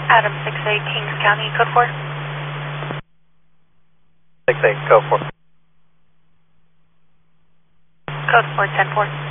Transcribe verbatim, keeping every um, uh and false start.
Adam six eight, Kings County, code four. six eight, code four. Code four ten four.